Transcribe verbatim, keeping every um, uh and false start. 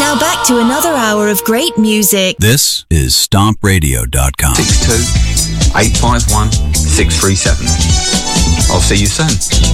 Now back to another hour of great music. This is stomp radio dot com. six two, eight five one, six three seven. I'll see you soon.